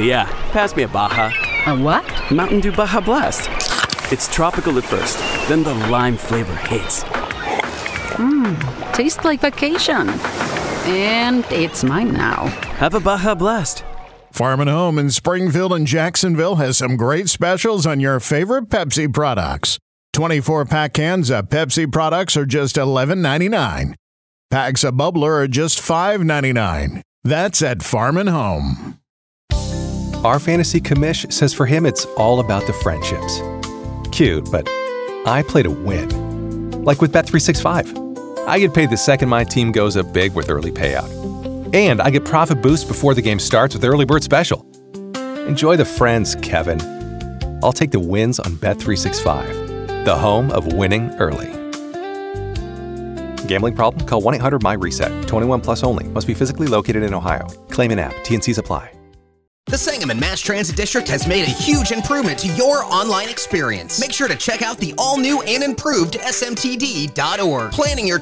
Yeah, pass me a Baja. A what? Mountain Dew Baja Blast. It's tropical at first, then the lime flavor hits. Tastes like vacation. And it's mine now. Have a Baja Blast. Farm and Home in Springfield and Jacksonville has some great specials on your favorite Pepsi products. 24-pack cans of Pepsi products are just $11.99. Packs of Bubbler are just $5.99. That's at Farm and Home. Our fantasy commish says for him it's all about the friendships. Cute, but I play to win. Like with Bet365. I get paid the second my team goes up big with early payout. And I get profit boost before the game starts with Early Bird Special. Enjoy the friends, Kevin. I'll take the wins on Bet365, the home of winning early. Gambling problem? Call 1-800-MY-RESET. 21 plus only. Must be physically located in Ohio. Claim in app. T&Cs apply. The Sangamon Mass Transit District has made a huge improvement to your online experience. Make sure to check out the all-new and improved smtd.org. Planning your